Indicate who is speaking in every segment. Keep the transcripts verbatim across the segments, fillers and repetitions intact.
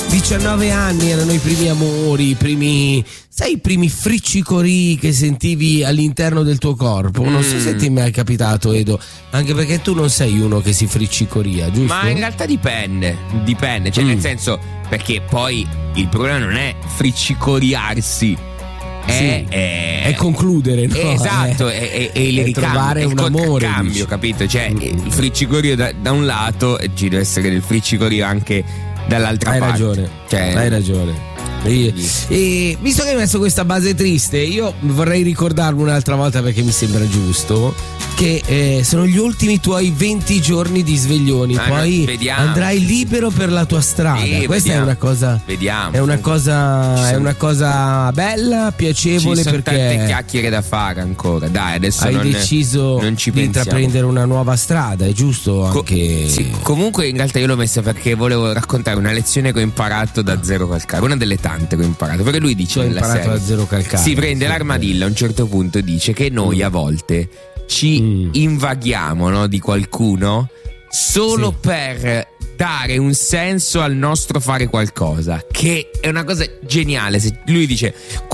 Speaker 1: diciannove anni, erano i primi amori, i primi, sai, i primi friccicorii che sentivi all'interno del tuo corpo. Non so se ti è mai capitato, Edo, anche perché tu non sei uno che si friccicoria, giusto?
Speaker 2: Ma in realtà dipende, dipende, cioè mm. nel senso, perché poi il problema non è friccicoriarsi, è,
Speaker 1: sì,
Speaker 2: è,
Speaker 1: è concludere, no?
Speaker 2: Esatto, è, è, è il
Speaker 1: è
Speaker 2: ricambio,
Speaker 1: trovare
Speaker 2: è il
Speaker 1: un amore,
Speaker 2: cambio,
Speaker 1: dici.
Speaker 2: capito? Cioè il friccicorio da, da un lato, e ci deve essere del friccicorio anche dall'altra
Speaker 1: hai
Speaker 2: parte.
Speaker 1: Ragione,
Speaker 2: cioè,
Speaker 1: hai ragione. E, e visto che hai messo questa base triste, io vorrei ricordarmi un'altra volta, perché mi sembra giusto, che eh, sono gli ultimi tuoi venti giorni di sveglioni, ah, poi
Speaker 2: vediamo.
Speaker 1: andrai libero per la tua strada.
Speaker 2: Sì,
Speaker 1: questa
Speaker 2: vediamo.
Speaker 1: è una cosa
Speaker 2: vediamo.
Speaker 1: è una cosa
Speaker 2: sono,
Speaker 1: è una cosa bella, piacevole,
Speaker 2: ci sono
Speaker 1: perché
Speaker 2: tante chiacchiere da fare ancora. Dai, adesso
Speaker 1: hai
Speaker 2: non,
Speaker 1: deciso
Speaker 2: non ci
Speaker 1: di
Speaker 2: pensiamo.
Speaker 1: intraprendere una nuova strada, è giusto anche.
Speaker 2: Co- sì, comunque in realtà io l'ho messa perché volevo raccontare una lezione che ho imparato da Zero Calcare, una delle tante che ho imparato, perché lui dice
Speaker 1: ho
Speaker 2: nella
Speaker 1: imparato
Speaker 2: serie,
Speaker 1: da Zero Calcare,
Speaker 2: si prende
Speaker 1: sì,
Speaker 2: l'armadillo a un certo punto e dice che noi a volte ci mm. invaghiamo, no, di qualcuno solo sì. per dare un senso al nostro fare qualcosa, che è una cosa geniale. Se lui dice,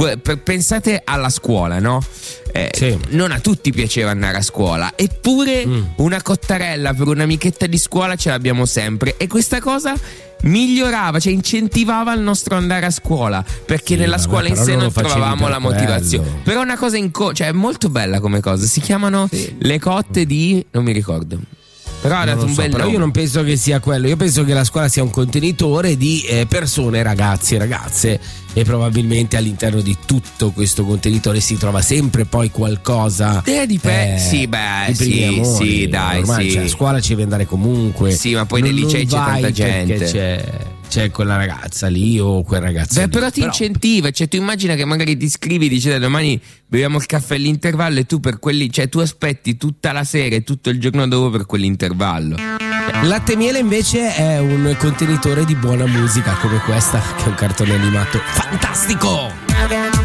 Speaker 2: pensate alla scuola, no? Eh, sì. Non a tutti piaceva andare a scuola, eppure mm. una cottarella per un'amichetta di scuola ce l'abbiamo sempre, e questa cosa migliorava, cioè incentivava il nostro andare a scuola, perché sì, nella scuola in sé non trovavamo la motivazione. Quello. Però è una cosa in co- cioè è molto bella come cosa. Si chiamano sì. le cotte di, non mi ricordo, però ha dato un
Speaker 1: so,
Speaker 2: bel
Speaker 1: però
Speaker 2: nome.
Speaker 1: Io non penso che sia quello. Io penso che la scuola sia un contenitore di eh, persone, ragazzi e ragazze, e probabilmente all'interno di tutto questo contenitore si trova sempre poi qualcosa.
Speaker 2: Eh, di pe- eh, sì, beh, sì, amori, sì, dai,
Speaker 1: ormai,
Speaker 2: sì.
Speaker 1: Cioè, a scuola ci devi andare comunque.
Speaker 2: Sì, ma poi
Speaker 1: non,
Speaker 2: nei licei c'è tanta gente.
Speaker 1: C'è, c'è quella ragazza lì o quel ragazzo.
Speaker 2: Beh,
Speaker 1: lì.
Speaker 2: però ti però... incentiva, cioè tu immagina che magari ti scrivi, dici dai, domani beviamo il caffè all'intervallo, e tu per quelli, cioè tu aspetti tutta la sera e tutto il giorno dopo per quell'intervallo.
Speaker 1: Latte Miele invece è un contenitore di buona musica come questa, che è un cartone animato fantastico.